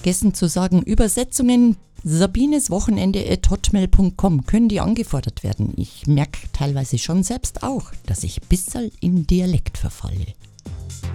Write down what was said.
vergessen zu sagen, Übersetzungen sabineswochenende@hotmail.com können die angefordert werden. Ich merke teilweise schon selbst auch, dass ich bissal in Dialekt verfalle.